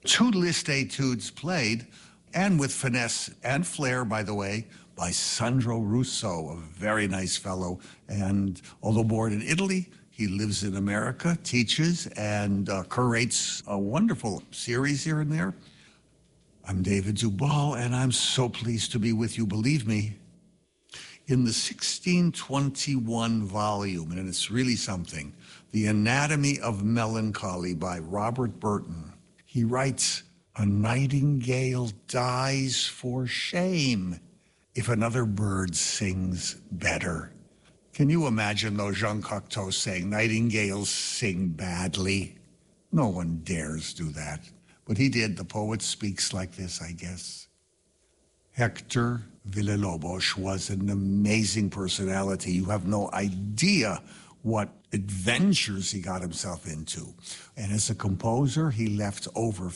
Two Liszt etudes played, and with finesse and flair, by the way, by Sandro Russo, a very nice fellow. And although born in Italy, he lives in America, teaches, and curates a wonderful series here and there. I'm David Zubal, and I'm so pleased to be with you, believe me. In the 1621 volume, and it's really something, The Anatomy of Melancholy by Robert Burton, he writes, "A nightingale dies for shame if another bird sings better." Can you imagine, though, Jean Cocteau saying nightingales sing badly? No one dares do that. But he did. The poet speaks like this, I guess. Hector Villa-Lobos was an amazing personality. You have no idea what adventures he got himself into. And as a composer, he left over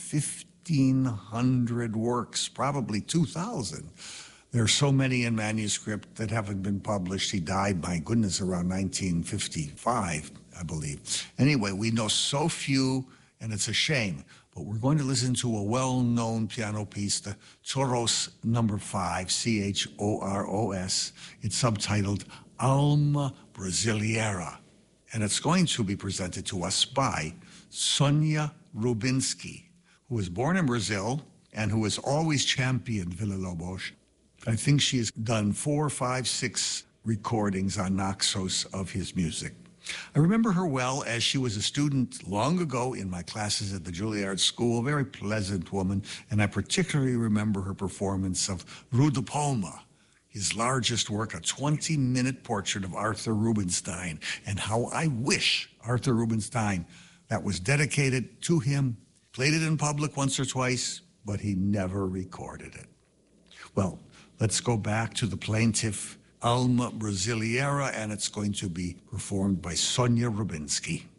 1,500 works, probably 2,000. There are so many in manuscript that haven't been published. He died, my goodness, around 1955, I believe. Anyway, we know so few, and it's a shame. But we're going to listen to a well-known piano piece, the Choros No. 5, Choros. It's subtitled Alma Brasileira. And it's going to be presented to us by Sonia Rubinski, who was born in Brazil and who has always championed Villa-Lobos. I think she has done 4, 5, 6 recordings on Naxos of his music. I remember her well as she was a student long ago in my classes at the Juilliard School, a very pleasant woman, and I particularly remember her performance of Rue de Palma, his largest work, a 20-minute portrait of Arthur Rubinstein, and how I wish Arthur Rubinstein, that was dedicated to him, played it in public once or twice, but he never recorded it. Well, let's go back to the plaintive Alma Brasileira, and it's going to be performed by Sonia Rubinski.